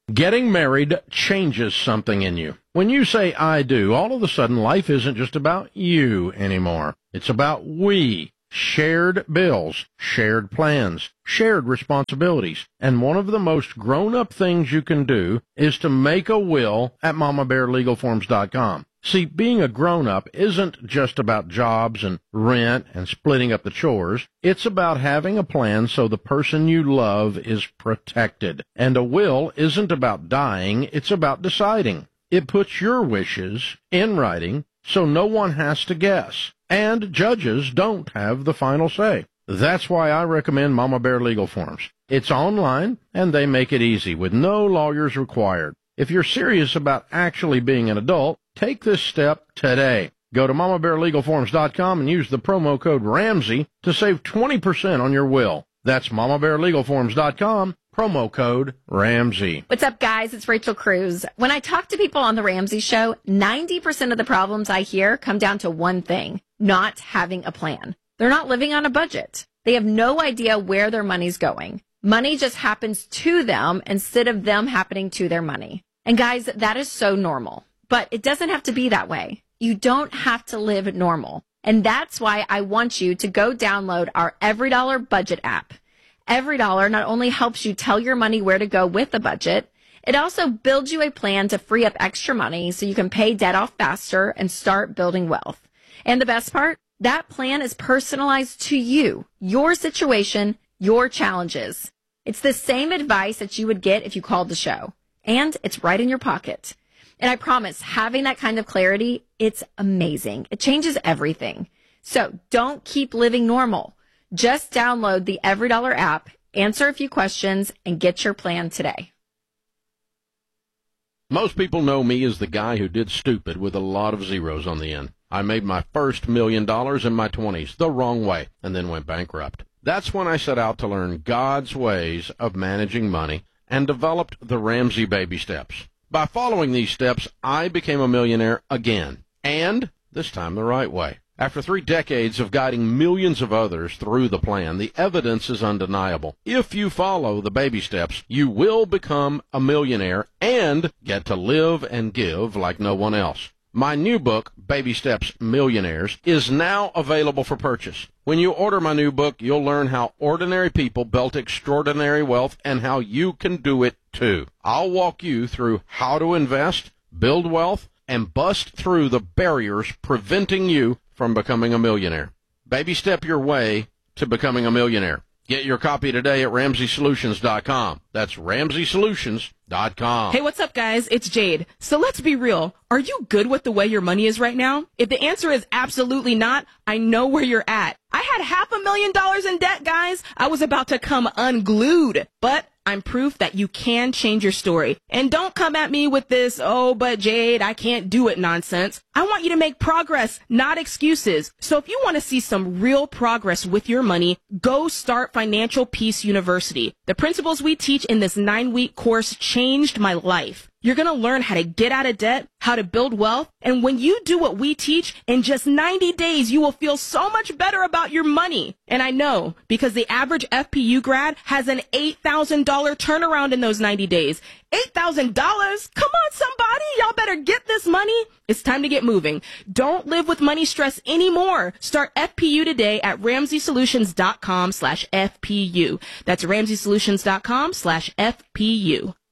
Getting married changes something in you. When you say I do, all of a sudden life isn't just about you anymore. It's about we. Shared bills, shared plans, shared responsibilities. And one of the most grown-up things you can do is to make a will at MamaBearLegalForms.com. See, being a grown-up isn't just about jobs and rent and splitting up the chores. It's about having a plan so the person you love is protected. And a will isn't about dying, it's about deciding. It puts your wishes in writing so no one has to guess. And judges don't have the final say. That's why I recommend Mama Bear Legal Forms. It's online, and they make it easy with no lawyers required. If you're serious about actually being an adult, take this step today. Go to MamaBearLegalForms.com and use the promo code Ramsey to save 20% on your will. That's MamaBearLegalForms.com, promo code Ramsey. What's up, guys? It's Rachel Cruz. When I talk to people on The Ramsey Show, 90% of the problems I hear come down to one thing: not having a plan. They're not living on a budget. They have no idea where their money's going. Money just happens to them instead of them happening to their money. And guys, that is so normal. But it doesn't have to be that way. You don't have to live normal. And that's why I want you to go download our EveryDollar budget app. EveryDollar not only helps you tell your money where to go with the budget, it also builds you a plan to free up extra money so you can pay debt off faster and start building wealth. And the best part, that plan is personalized to you, your situation, your challenges. It's the same advice that you would get if you called the show. And it's right in your pocket. And I promise, having that kind of clarity, it's amazing. It changes everything. So don't keep living normal. Just download the EveryDollar app, answer a few questions, and get your plan today. Most people know me as the guy who did stupid with a lot of zeros on the end. I made my first $1 million in my 20s the wrong way and then went bankrupt. That's when I set out to learn God's ways of managing money and developed the Ramsey Baby Steps. By following these steps, I became a millionaire again, and this time the right way. After 3 decades of guiding millions of others through the plan, the evidence is undeniable. If you follow the baby steps, you will become a millionaire and get to live and give like no one else. My new book, Baby Steps Millionaires, is now available for purchase. When you order my new book, you'll learn how ordinary people built extraordinary wealth and how you can do it too. I'll walk you through how to invest, build wealth, and bust through the barriers preventing you from becoming a millionaire. Baby step your way to becoming a millionaire. Get your copy today at RamseySolutions.com. That's RamseySolutions.com. Hey, what's up, guys? It's Jade. So let's be real. Are you good with the way your money is right now? If the answer is absolutely not, I know where you're at. I had $500,000 in debt, guys. I was about to come unglued. But I'm proof that you can change your story. And don't come at me with this, oh, but Jade, I can't do it nonsense. I want you to make progress, not excuses. So if you want to see some real progress with your money, go start Financial Peace University. The principles we teach in this 9-week course changed my life. You're going to learn how to get out of debt, how to build wealth, and when you do what we teach, in just 90 days, you will feel so much better about your money. And I know, because the average FPU grad has an $8,000 turnaround in those 90 days. $8,000? Come on, somebody. Y'all better get this money. It's time to get moving. Don't live with money stress anymore. Start FPU today at RamseySolutions.com/FPU. That's RamseySolutions.com/FPU.